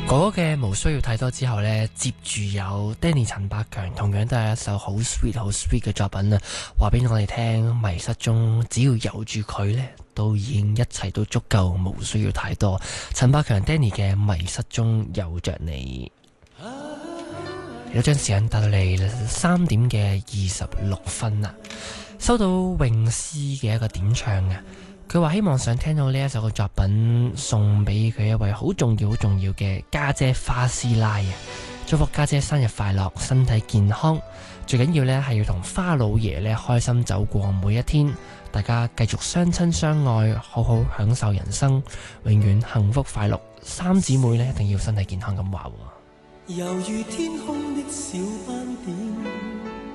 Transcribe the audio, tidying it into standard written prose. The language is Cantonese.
哥哥嘅無需要太多之後呢，接住有 Danny 陳百強，同樣都係一首好 sweet 嘅作品啊！話俾我哋聽，迷失中只要有住佢呢，都已經一切都足夠，無需要太多。陳百強 Danny 嘅迷失中有着你，有將時間帶到嚟3點嘅26分啦，收到泳詩嘅一個點唱啊！佢話希望想聽到呢一首嘅作品，送俾佢一位好重要嘅家姐花師奶啊！祝福家姐生日快樂，身體健康，最緊要呢係要同花老爺呢開心走過每一天，大家繼續相親相愛，好好享受人生，永遠幸福快樂。三姊妹呢一定要身體健康咁話。 猶如天空的小巴